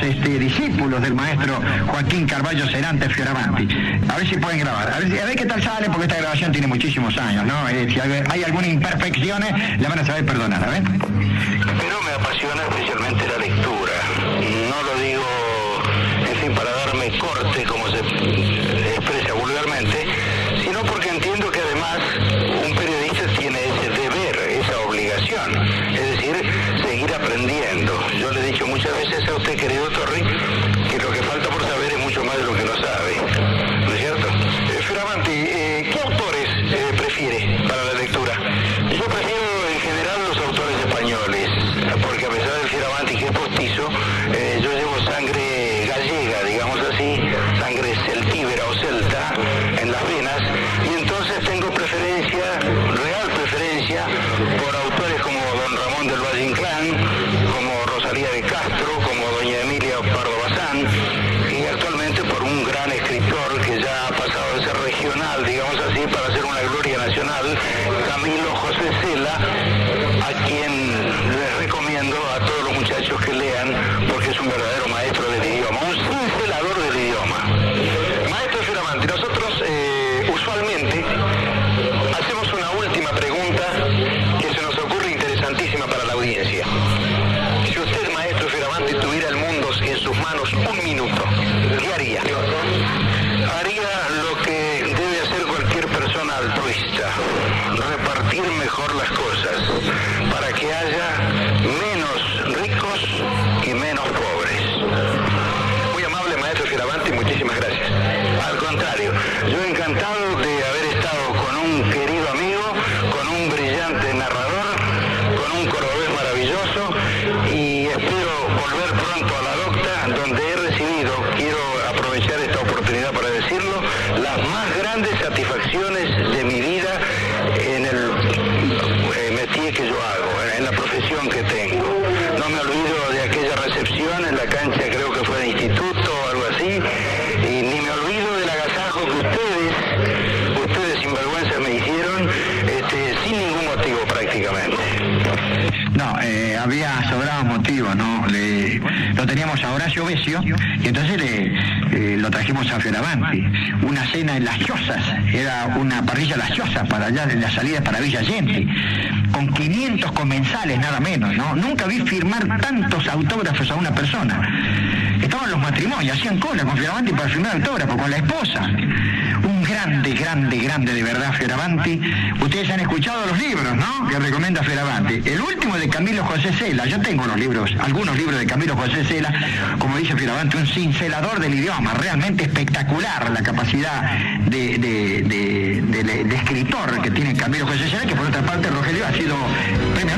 discípulos del maestro Joaquín Carvalho Serantes Fioravanti. A ver si pueden grabar, a ver qué tal sale, porque esta grabación tiene muchísimos años, ¿no? Si hay alguna imperfecciones, la van a saber perdonar, a ver. Pero me apasiona especialmente la lectura. No lo digo, en fin, para darme corte, como se expresa vulgarmente, sino porque entiendo que además un periodista tiene ese deber, esa obligación, es decir, seguir aprendiendo. Yo le he dicho muchas veces a usted, querido Torri, que lo que falta por saber es mucho más de lo que no sabe, ¿no es cierto? Fioravanti, ¿qué autores prefiere para la lectura? Yo prefiero en general los autores españoles, porque a pesar del Fioravanti que es postizo, yo llevo sangre gallega, digamos así, sangre celtíbera o celta en las venas, y entonces tengo preferencia, real preferencia, por autores como don Ramón del Valle Inclán, como Rosalía de Castro, como doña Emilia Pardo Bazán, y actualmente por un gran escritor que ya ha pasado de ser regional, digamos así, para ser una gloria nacional, Camilo José Cela, a quien les recomiendo a todos los muchachos que lean, porque es un verdadero maestro del idioma, un cincelador del idioma. Maestro Fioravanti, nosotros usualmente hacemos una última pregunta que se nos ocurre interesantísima para la audiencia. Si usted, maestro Fioravanti, tuviera el mundo en sus manos un minuto, ¿qué haría? Haría lo que debe hacer cualquier persona altruista, repartir mejor las cosas, para que haya menos ricos y menos pobres. Muy amable, maestro Fioravanti, muchísimas gracias. Al contrario, yo encantado de haber estado con un querido amigo, con un brillante narrador, con un cordobés maravilloso, y espero volver pronto a la docta, donde he recibido, quiero aprovechar esta oportunidad para decirlo, las más grandes satisfacciones de mi vida en el métier que yo hago, en la profesión que tengo. No me olvido de aquella recepción en la cancha, creo que fue de instituto o algo así, y ni me olvido del agasajo que ustedes sinvergüenzas me hicieron, sin ningún motivo prácticamente. No, había sobrado motivo, ¿no? Lo teníamos a Horacio Besio y entonces lo trajimos a Fioravanti. Una cena en Las Chozas, era una parrilla Las Chozas para allá de la salida para Villa Allende, con 500 comensales nada menos, ¿no? Nunca vi firmar tantos autógrafos a una persona. Estaban los matrimonios, hacían cola con Fioravanti para firmar autógrafos con la esposa. Un grande de verdad Fioravanti. Ustedes han escuchado los libros, ¿no?, que recomienda Fioravanti. El último de Camilo José Cela, yo tengo algunos libros de Camilo José Cela, como dice Fioravanti, un cincelador del idioma, realmente espectacular la capacidad de escritor que tiene Camilo José Cela, que por otra parte Rogelio ha sido premio